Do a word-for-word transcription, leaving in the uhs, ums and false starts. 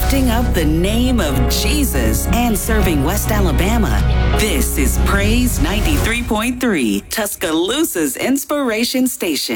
lifting up the name of Jesus and serving West Alabama. This is Praise ninety-three point three, Tuscaloosa's Inspiration Station.